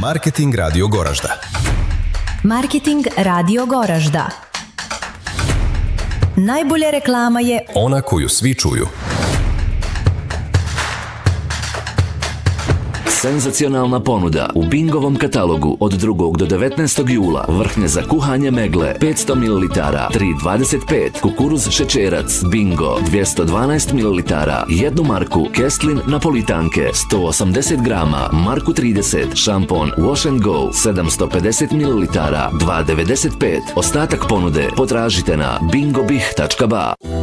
Marketing Radio Goražda. Marketing Radio Goražda. Najbolja reklama je ona koju svi čuju. Senzacionalna ponuda u Bingovom katalogu od 2. do 19. jula. Vrhnje za kuhanje megle 500 ml 3,25, kukuruz šećerac Bingo 212 ml 1 marku, Kestlin napolitanke 180 grama, marku 30, šampon Wash and Go 750 ml 2,95. Ostatak ponude potražite na bingobih.ba.